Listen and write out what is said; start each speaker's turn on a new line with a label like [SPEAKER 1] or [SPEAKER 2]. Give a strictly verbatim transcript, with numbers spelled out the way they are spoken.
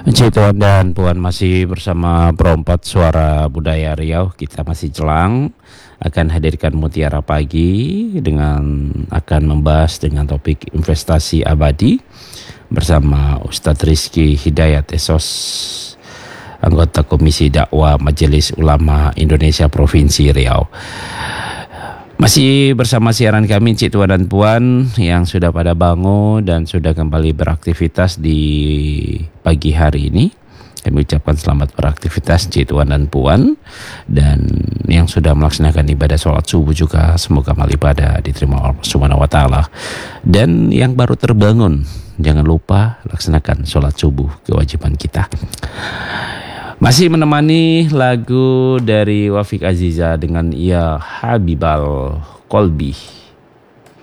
[SPEAKER 1] Encik Tuan dan Puan masih bersama Perompat Suara Budaya Riau. Kita masih jelang akan hadirkan Mutiara Pagi dengan akan membahas dengan topik investasi abadi bersama Ustadz Rizky Hidayat Esos, anggota Komisi Dakwah Majelis Ulama Indonesia Provinsi Riau. Masih bersama siaran kami Cik Tuan dan Puan yang sudah pada bangun dan sudah kembali beraktivitas di pagi hari ini. Kami ucapkan selamat beraktivitas Cik Tuan dan Puan, dan yang sudah melaksanakan ibadah sholat subuh juga semoga amal ibadah diterima Allah Subhanahu wa taala. Dan yang baru terbangun, jangan lupa laksanakan sholat subuh, kewajiban kita. Masih menemani lagu dari Wafik Aziza dengan Ya Habibal Kolbi.